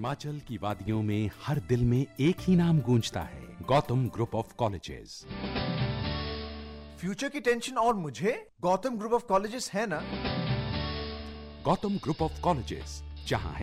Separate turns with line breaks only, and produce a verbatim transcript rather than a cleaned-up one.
हिमाचल की वादियों में हर दिल में एक ही नाम गूंजता है, Gautam group of colleges.
Future की टेंशन और मुझे गौतम ग्रुप ऑफ कॉलेजेस है ना।
गौतम ग्रुप ऑफ कॉलेजेस, जहां है